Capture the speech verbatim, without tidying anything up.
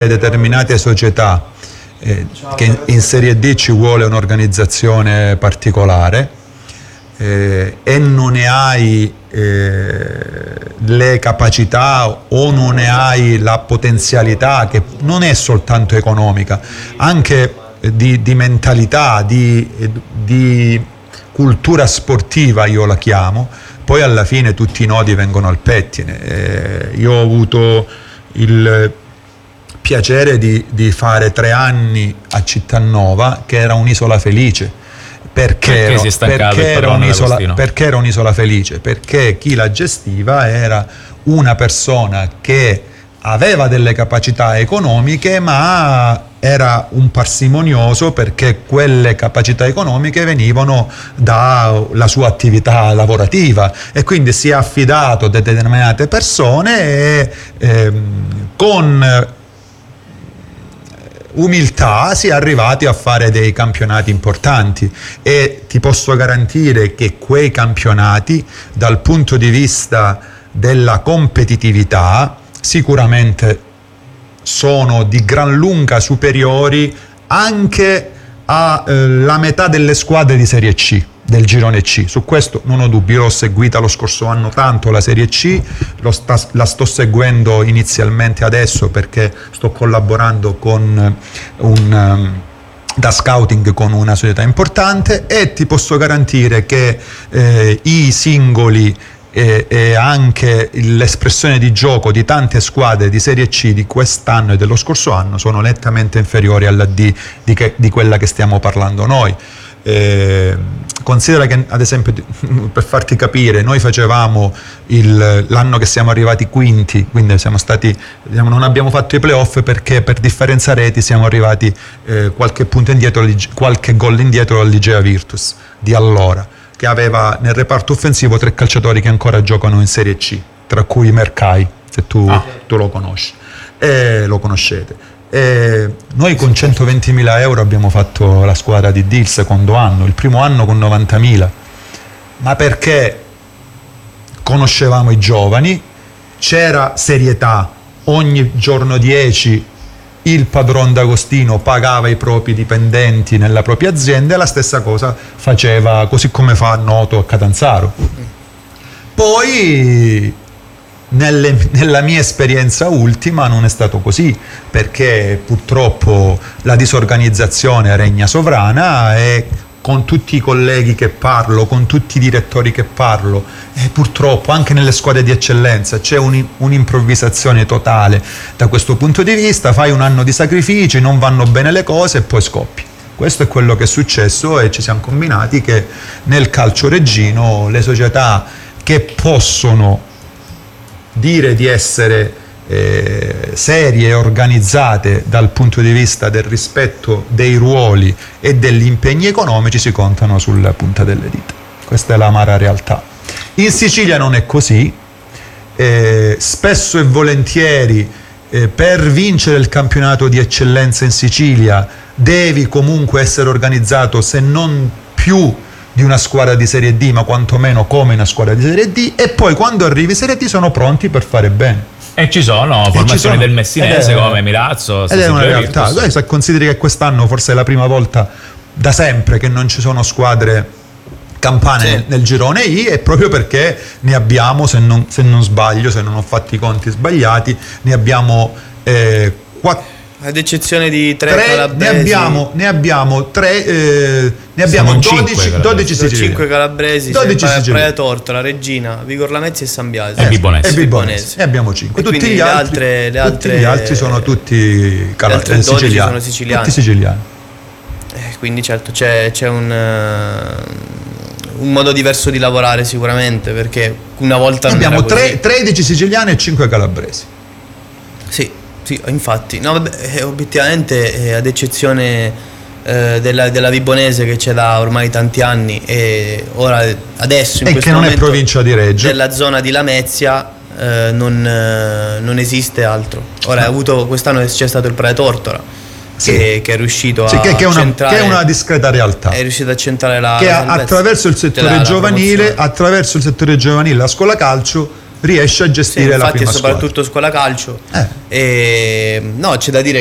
determinate società, eh, che in Serie D ci vuole un'organizzazione particolare, eh, e non ne hai eh, le capacità o non ne hai la potenzialità, che non è soltanto economica, anche di, di mentalità, di, di cultura sportiva io la chiamo, poi alla fine tutti i nodi vengono al pettine. Eh, io ho avuto il piacere di, di fare tre anni a Cittanova, che era un'isola felice. Perché, perché, ero, si è stancato perché, il era un'isola, Agostino? perché era un'isola felice? Perché chi la gestiva era una persona che aveva delle capacità economiche, ma era un parsimonioso, perché quelle capacità economiche venivano dalla sua attività lavorativa, e quindi si è affidato a determinate persone e ehm, con umiltà si è arrivati a fare dei campionati importanti, e ti posso garantire che quei campionati, dal punto di vista della competitività, sicuramente sono di gran lunga superiori anche alla metà delle squadre di Serie C, del girone C. Su questo non ho dubbi. Io l'ho seguita lo scorso anno tanto la Serie C, lo sta, la sto seguendo inizialmente adesso perché sto collaborando con un um, da scouting con una società importante, e ti posso garantire che eh, i singoli e, e anche l'espressione di gioco di tante squadre di Serie C di quest'anno e dello scorso anno sono nettamente inferiori alla D di, che, di quella che stiamo parlando noi. Eh, considera che, ad esempio, per farti capire, noi facevamo il, l'anno che siamo arrivati quinti, quindi siamo stati, diciamo, non abbiamo fatto i playoff perché per differenza reti siamo arrivati eh, qualche punto indietro, qualche gol indietro al Ligea Virtus di allora, che aveva nel reparto offensivo tre calciatori che ancora giocano in Serie C, tra cui Mercai, se tu, ah. tu lo conosci, e lo conoscete. E noi con centoventimila euro abbiamo fatto la squadra di D il secondo anno, il primo anno con novantamila, ma perché conoscevamo i giovani, c'era serietà, ogni giorno dieci il padron d'Agostino pagava i propri dipendenti nella propria azienda, e la stessa cosa faceva, così come fa Noto a Catanzaro. Poi Nelle, nella mia esperienza ultima non è stato così, perché purtroppo la disorganizzazione regna sovrana, e con tutti i colleghi che parlo, con tutti i direttori che parlo, e purtroppo anche nelle squadre di eccellenza c'è un, un'improvvisazione totale da questo punto di vista. Fai un anno di sacrifici, non vanno bene le cose e poi scoppi. Questo è quello che è successo, e ci siamo combinati che nel calcio reggino le società che possono dire di essere eh, serie e organizzate dal punto di vista del rispetto dei ruoli e degli impegni economici si contano sulla punta delle dita. Questa è l'amara realtà. In Sicilia non è così, eh, spesso e volentieri eh, per vincere il campionato di eccellenza in Sicilia devi comunque essere organizzato, se non più di una squadra di Serie D, ma quantomeno come una squadra di Serie D, e poi quando arrivi Serie D sono pronti per fare bene. E ci sono formazioni ci sono. del Messinese ed è, come Milazzo, ed è una realtà. Dai, se consideri che quest'anno forse è la prima volta da sempre che non ci sono squadre campane sì. nel girone I, è proprio perché ne abbiamo, se non, se non sbaglio, se non ho fatto i conti sbagliati, ne abbiamo eh, quattro. Ad eccezione di tre, tre calabresi. Ne abbiamo, ne abbiamo tre, eh, ne abbiamo dodici, dodici siciliani. cinque calabresi, dodici Praia Tortora, Regina, Vigor Lamezia e San Biasio. E Vibonese. E Vibonese. E abbiamo cinque. E tutti gli le altri, altre, le altre, tutti gli altri sono tutti calabresi, siciliani. Sono siciliani. Tutti siciliani. Eh, quindi certo c'è, c'è un, uh, un modo diverso di lavorare sicuramente, perché una volta ne non abbiamo era così. tredici siciliani e cinque calabresi. Sì. Sì, infatti, no, vabbè, eh, obiettivamente eh, ad eccezione eh, della, della Vibonese, che c'è da ormai tanti anni, e ora adesso in e questo che non momento è provincia di Reggio, nella zona di Lamezia eh, non, eh, non esiste altro. Ora, ha avuto, quest'anno c'è stato il Praia Tortora, sì. che, che è riuscito sì, a che, che, è una, centrare, che è una discreta realtà, è riuscito a centrare la che la attraverso il settore la, giovanile la attraverso il settore giovanile, la scuola calcio riesce a gestire sì, la infatti prima soprattutto squadra. scuola calcio. Eh. E, no, c'è da dire